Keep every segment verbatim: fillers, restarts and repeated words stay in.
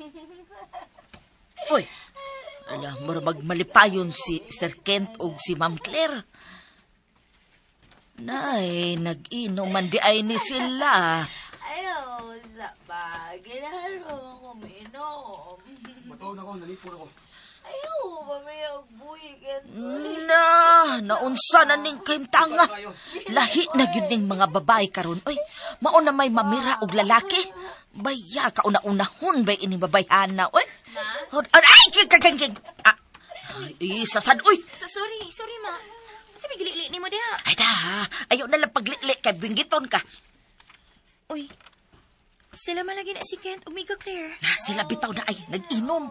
Uy, ala, marabag malipayon si Sir Kent o si Ma'am Claire. Nay, nag-inuman di ay ni sila. Ayaw, sa ba? Ginahalo ako minom. Matawag na ko, nalipon ako. Ayaw, mamayag buhi ka. Na, naunsa na ning kaimtanga. Lahi na yun ning mga babae karon. Uy, mauna may mamira og lalaki. Baya, kauna-unahon ba ining babayhana. Uy, ay, kikikikik. Ah, ay, sasad, uy. So, sorry, sorry ma. Sabi gili-li ni mo diha. Ay da, ayaw na lang paglili kay binggiton ka. Uy, sila malagi na si Kent, Omega Claire. Na, sila bitaw na ay nag-inom.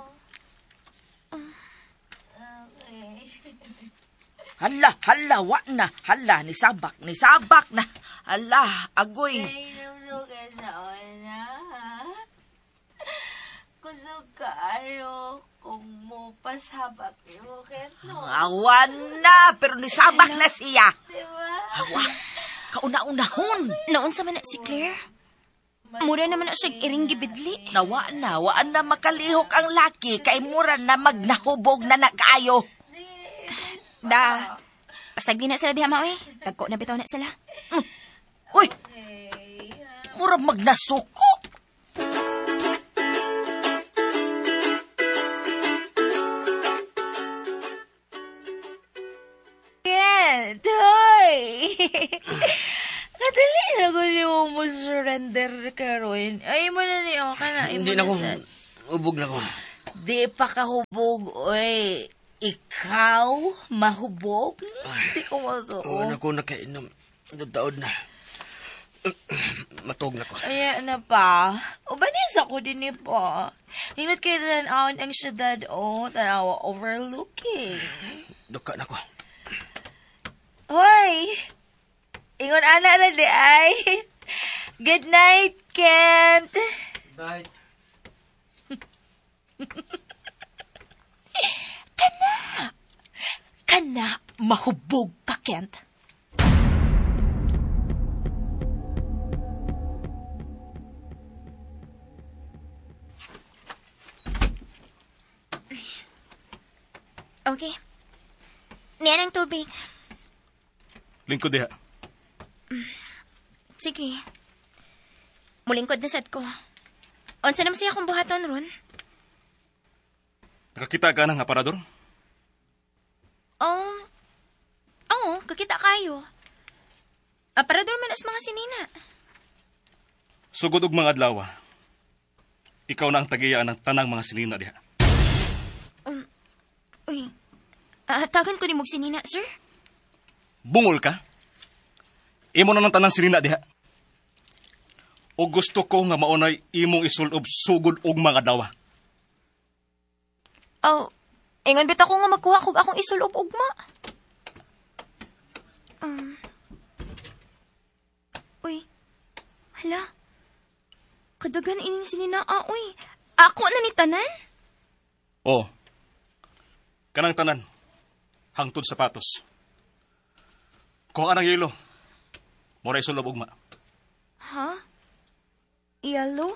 Hala, hala, wa na. Hala, ni sabak, ni sabak na. Hala, agoy. Ay, nulugan sa ona, ha? Gusto kaayo kung mo pasabak mo, Kento. Awan na, pero ni sabak na siya. Diba? Awa, kauna-unahon. Naon sa man na si Claire? Mura naman na siyang iring gibidli. Nawa na, waan na makalihok ang laki, kay mura na magnahubog na nakayo. Da, pasagdi na sila diha ma, oy. Tagko na bitaw na sila. Mm. Uy, mura magnasuko. Kent, hoy! Kadali na ko niyo mo surrender karon. Ay mo na niyo ka na. Hindi na ko, ubog na ko. Di pa kahubog, oy. Ikaw, mahubog? Di ko Oo, masuo. na ko nakainom. Nagtaod na. Matog na ko. Ay, na pa. O, banis ako din ni pa. Ingat kayo tanawan ang syudad, o, tanawa overlooking. Duka na ko. Hoy! Ingon ana na di ay. Good night, Kent. Bye. Kana! Kana, mahubog ka, Kent. Okay. Niyan ang tubig. Lingkod diha. Sige. Mulingkod na sad ko. Unsa naman siya kung buhaton ron? Nakakita ka ng aparador? Oh, oo, kakita kayo. Aparador man as mga sinina. Sugod og mga adlaw. Ikaw na ang tagiya ng tanang mga sinina diha. Um, uy, ah, tagan ko ni mong sinina, sir. Bungol ka? Imo na ng tanang sinina diha. O gusto ko nga maunay imong isulob sugod og mga adlaw. Oh, ingon bita ko nga magkuha kog akong isulob ugma. Um, uy, hala. Kadagan ining sinina, ah, uy. Ako na ni tanan? O, kanang tanan, hangtod sapatos. Kung anang yelo, mura isulob ugma. Ha? Yellow?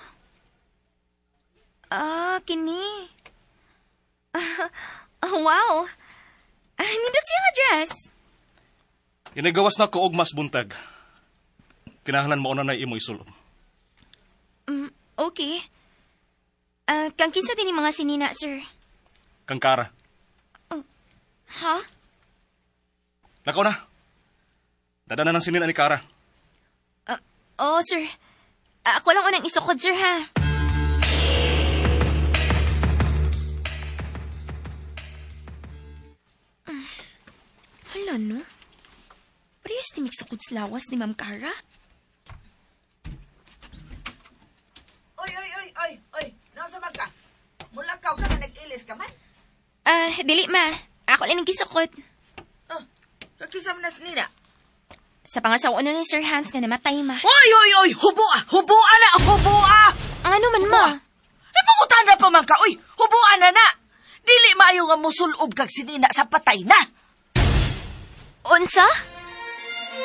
Ah, kini. Ah, oh, wow. Ah, nindot siyang address. Inagawas na ko og mas buntag. Kinahanglan mo na imo isulob. Um, okay. Ah, kang kinsa din yung mga sinina, sir? Kang Kara. Oh, ha? Lakaw na. Dadana ng sinina ni Kara. Ah, oh, sir. Ah, ako lang unang isukod, sir, ha? Um, hala, no? Parehas timig sukod sa lawas ni Ma'am Kara? Oy, oy, oy, oy, oy. Nasa man ka? Mulakaw ka na nag-ilis ka man? Ah, dili, ma. Ako lang nagisukod. Oh, kakisam na nina. Sa pangasawa na ni Sir Hans nga namatay, ma. Oy, oy, oy, hubua, hubua na, hubua! Ang ano man, ma? Eh, pangutan na pa man ka, oy, hubua na na. Dili maayo nga musulob kag sinina sa patay na. Unsa?